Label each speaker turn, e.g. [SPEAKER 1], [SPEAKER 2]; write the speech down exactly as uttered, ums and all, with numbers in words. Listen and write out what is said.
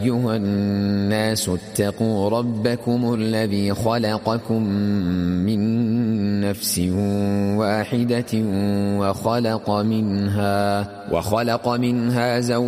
[SPEAKER 1] أيها الناس اتقوا ربكم الذي خلقكم من نفس واحدة وخلق منها وخلق منها زوجها